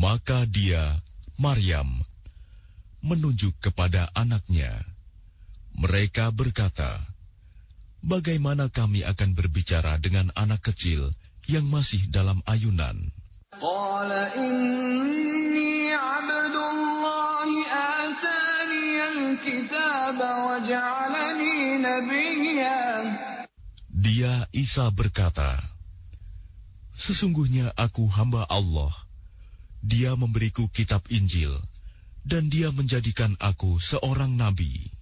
Maka dia, Maryam, menunjuk kepada anaknya. Mereka berkata, bagaimana kami akan berbicara dengan anak kecil yang masih dalam ayunan? Qala inni abdullahi ataniyal kitaba wa ja'alani nabiyya. Dia, Isa, berkata, sesungguhnya aku hamba Allah. Dia memberiku kitab Injil, dan dia menjadikan aku seorang nabi.